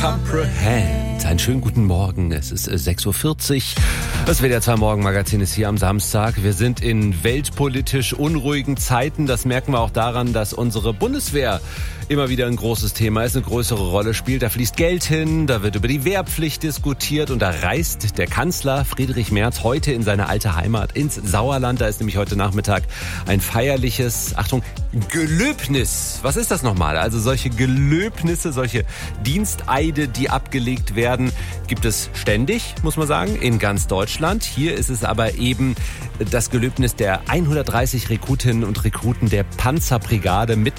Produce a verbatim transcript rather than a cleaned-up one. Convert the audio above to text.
Comprehend. Einen schönen guten Morgen. Es ist sechs Uhr vierzig. Das W D R zwei Morgenmagazin ist hier am Samstag. Wir sind in weltpolitisch unruhigen Zeiten. Das merken wir auch daran, dass unsere Bundeswehr immer wieder ein großes Thema ist, eine größere Rolle spielt. Da fließt Geld hin, da wird über die Wehrpflicht diskutiert und da reist der Kanzler Friedrich Merz heute in seine alte Heimat ins Sauerland. Da ist nämlich heute Nachmittag ein feierliches, Achtung, Gelöbnis. Was ist das nochmal? Also solche Gelöbnisse, solche Diensteide, die abgelegt werden, gibt es ständig, muss man sagen, in ganz Deutschland. Hier ist es aber eben das Gelöbnis der hundertdreißig Rekrutinnen und Rekruten der Panzerbrigade mit